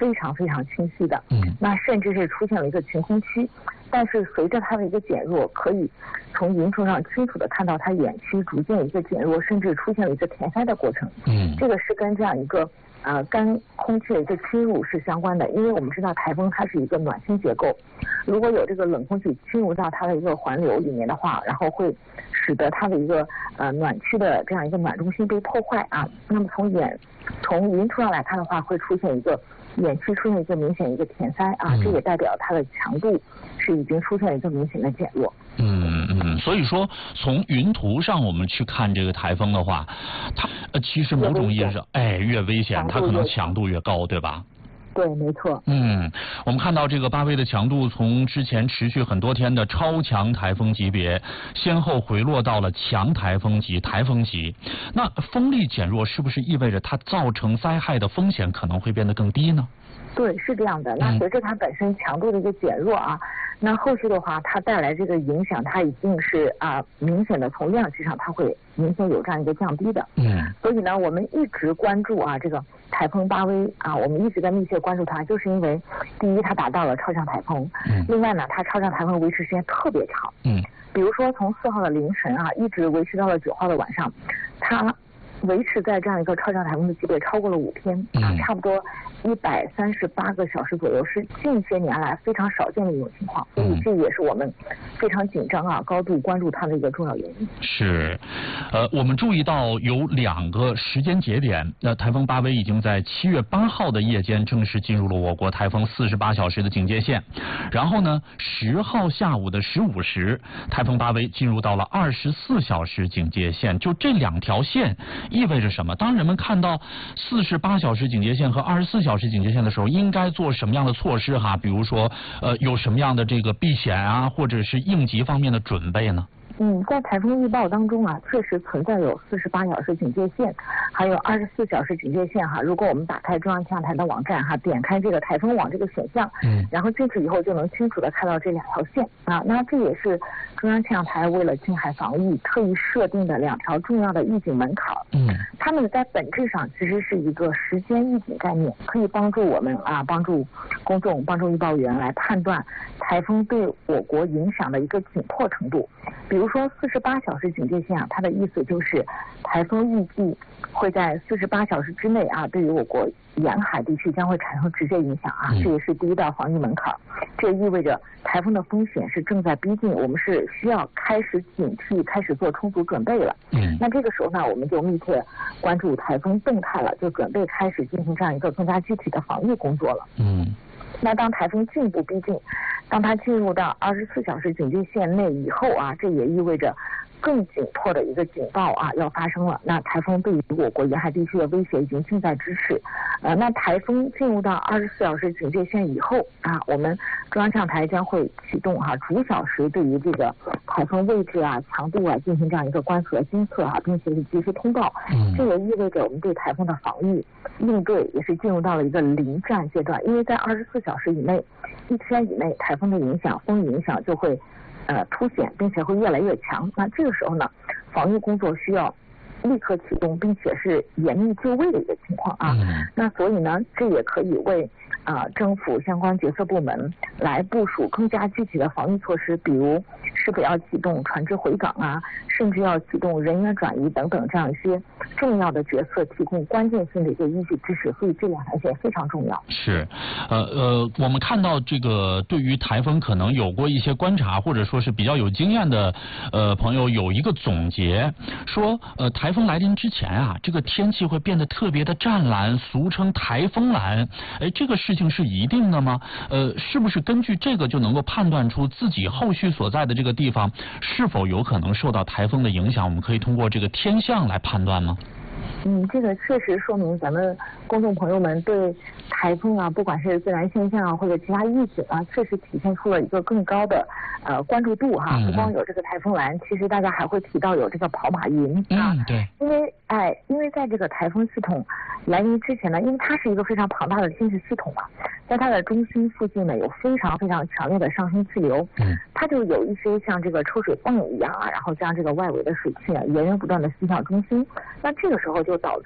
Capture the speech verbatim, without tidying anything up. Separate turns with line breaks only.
非常非常清晰的，
嗯，
那甚至是出现了一个晴空区，但是随着它的一个减弱，可以从云图上清楚的看到它眼区逐渐一个减弱，甚至出现了一个填塞的过程，
嗯，
这个是跟这样一个呃干空气的一个侵入是相关的，因为我们知道台风它是一个暖心结构，如果有这个冷空气侵入到它的一个环流里面的话，然后会使得它的一个呃暖区的这样一个暖中心被破坏啊，那么从眼从云图上来看的话，会出现一个眼区出现一个明显一个填塞啊，这也代表它的强度是已经出现了一个明显的减弱。
嗯嗯，所以说从云图上我们去看这个台风的话，它呃其实某种意义上，哎，越危险，它可能强度越高，对吧？
对，没错。
嗯，我们看到这个八威的强度从之前持续很多天的超强台风级别，先后回落到了强台风级、台风级。那风力减弱是不是意味着它造成灾害的风险可能会变得更低呢？
对，是这样的。那随着它本身强度的一个减弱啊，那后续的话，它带来这个影响，它一定是啊明显的从量级上，它会明显有这样一个降低的。
嗯。
所以呢，我们一直关注啊这个台风八威啊，我们一直在密切关注它，就是因为第一它达到了超强台风，
嗯。
另外呢，它超强台风维持时间特别长。
嗯。
比如说从四号的凌晨啊，一直维持到了九号的晚上，它维持在这样一个超强台风的级别超过了五天啊，差不多一百三十八个小时左右，是近些年来非常少见的一种情况，所以这也是我们非常紧张啊、高度关注它的一个重要原因。
是，呃，我们注意到有两个时间节点，那台风八威已经在七月八号的夜间正式进入了我国台风四十八小时的警戒线，然后呢，十号下午的十五时，台风八威进入到了二十四小时警戒线，就这两条线。意味着什么？当人们看到四十八小时警戒线和二十四小时警戒线的时候，应该做什么样的措施哈？比如说，呃，有什么样的这个避险啊，或者是应急方面的准备呢？
嗯，在台风预报当中啊，确实存在有四十八小时警戒线，还有二十四小时警戒线哈。如果我们打开中央气象台的网站哈，点开这个台风网这个选项，嗯，然后进去以后就能清楚的看到这两条线啊。那这也是中央气象台为了近海防御特意设定的两条重要的预警门槛。嗯，它们在本质上其实是一个时间预警概念，可以帮助我们啊，帮助公众、帮助预报员来判断台风对我国影响的一个紧迫程度。比如说四十八小时警戒线啊，它的意思就是台风预计会在四十八小时之内啊，对于我国沿海地区将会产生直接影响啊，这也是第一道防御门槛。这也意味着台风的风险是正在逼近，我们是需要开始警惕、开始做充足准备了。嗯，那这个时候呢，我们就密切关注台风动态了，就准备开始进行这样一个更加具体的防御工作了。嗯。那当台风进一步逼近，当它进入到二十四小时警戒线内以后啊，这也意味着更紧迫的一个警报啊要发生了。那台风对于我国沿海地区的威胁已经近在咫尺。呃，那台风进入到二十四小时警戒线以后啊，我们中央气象台将会启动哈、啊、逐小时对于这个台风位置啊、强度啊进行这样一个观测、监测啊，并且是及时通报。嗯，这也意味着我们对台风的防御应对也是进入到了一个临战阶段，因为在二十四小时以内、一天以内，台风的影响、风雨影响就会呃凸显，并且会越来越强。那这个时候呢，防御工作需要立刻启动，并且是严密就位的一个情况啊。嗯、那所以呢，这也可以为啊、呃、政府相关决策部门来部署更加具体的防御措施，比如是否要启动船只回港啊，甚至要启动人员转移等等这样一些重要的决策，提供关键性的一个依据支持。所以这两条线非常重要。
是，呃呃，我们看到这个对于台风可能有过一些观察，或者说是比较有经验的呃朋友有一个总结，说呃台风来临之前啊，这个天气会变得特别的湛蓝，俗称台风蓝。哎，这个事情是一定的吗？呃，是不是根据这个就能够判断出自己后续所在的这个地方是否有可能受到台风的影响？我们可以通过这个天象来判断吗？
嗯，这个确实说明咱们公众朋友们对台风啊，不管是自然现象啊，或者其他预警啊，确实体现出了一个更高的呃关注度哈。不光有这个台风蓝，其实大家还会提到有这个跑马云啊。
嗯，对。
因为哎，因为在这个台风系统来临之前呢，因为它是一个非常庞大的天气系统嘛，在它的中心附近呢有非常非常强烈的上升气流，嗯，它就有一些像这个抽水泵一样啊，然后将这个外围的水汽啊源源不断的吸向中心，那这个时候就导致